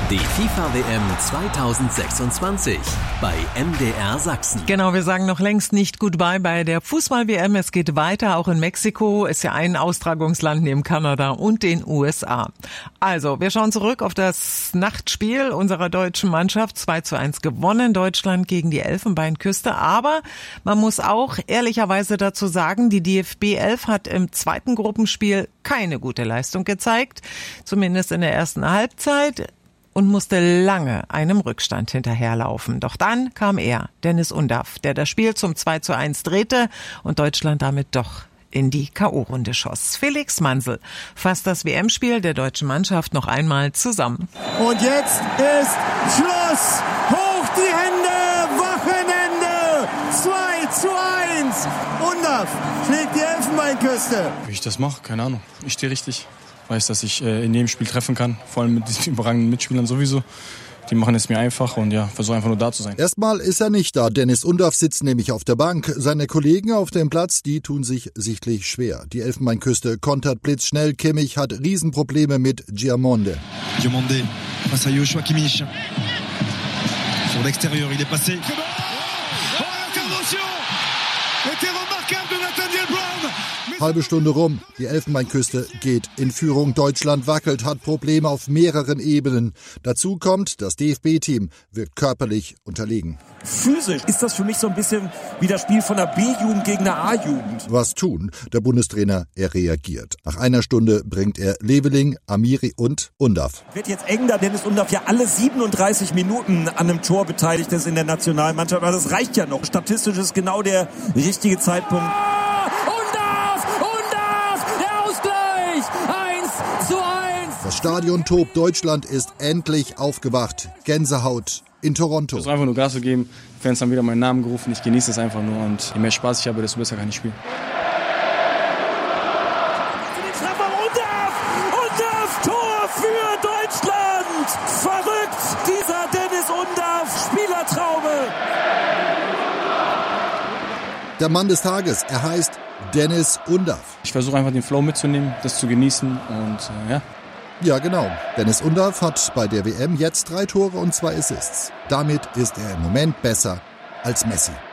Die FIFA-WM 2026 bei MDR Sachsen. Genau, wir sagen noch längst nicht Goodbye bei der Fußball-WM. Es geht weiter, auch in Mexiko. Ist ja ein Austragungsland neben Kanada und den USA. Also, wir schauen zurück auf das Nachtspiel unserer deutschen Mannschaft. 2:1 gewonnen, Deutschland gegen die Elfenbeinküste. Aber man muss auch ehrlicherweise dazu sagen, die DFB 11 hat im zweiten Gruppenspiel keine gute Leistung gezeigt. Zumindest in der ersten Halbzeit. Und musste lange einem Rückstand hinterherlaufen. Doch dann kam er, Dennis Undaff, der das Spiel zum 2:1 drehte und Deutschland damit doch in die K.O.-Runde schoss. Felix Mansel fasst das WM-Spiel der deutschen Mannschaft noch einmal zusammen. Und jetzt ist Schluss! Hoch die Hände! Wochenende! 2:1! Undaff schlägt die Elfenbeinküste. Wie ich das mache, keine Ahnung. Ich stehe richtig. Weiß, dass ich in jedem Spiel treffen kann, vor allem mit diesen überragenden Mitspielern sowieso. Die machen es mir einfach und ja, versuche einfach nur da zu sein. Erstmal ist er nicht da. Dennis Undaff sitzt nämlich auf der Bank. Seine Kollegen auf dem Platz, die tun sich sichtlich schwer. Die Elfenbeinküste kontert blitzschnell. Kimmich hat Riesenprobleme mit Giamonde. Giamonde face à Joshua Kimmich. Sur l'extérieur, il est passé. Halbe Stunde rum, die Elfenbeinküste geht in Führung. Deutschland wackelt, hat Probleme auf mehreren Ebenen. Dazu kommt, das DFB-Team wirkt körperlich unterlegen. Physisch ist das für mich so ein bisschen wie das Spiel von der B-Jugend gegen der A-Jugend. Was tun? Der Bundestrainer, er reagiert. Nach einer Stunde bringt er Leveling, Amiri und Undaff. Wird jetzt eng, da Dennis Undaff ja alle 37 Minuten an einem Tor beteiligt ist in der Nationalmannschaft. Aber das reicht ja noch. Statistisch ist genau der richtige Zeitpunkt. Das Stadion tobt, Deutschland ist endlich aufgewacht. Gänsehaut in Toronto. Ich versuche einfach nur Gas zu geben. Fans haben wieder meinen Namen gerufen. Ich genieße es einfach nur und je mehr Spaß ich habe, desto besser kann ich spielen. Undaff, Tor für Deutschland! Verrückt, dieser Dennis Undaff, Spielertraube! Der Mann des Tages, er heißt Dennis Undaff. Ich versuche einfach den Flow mitzunehmen, das zu genießen und ja. Ja, genau. Dennis Undaff hat bei der WM jetzt 3 Tore und 2 Assists. Damit ist er im Moment besser als Messi.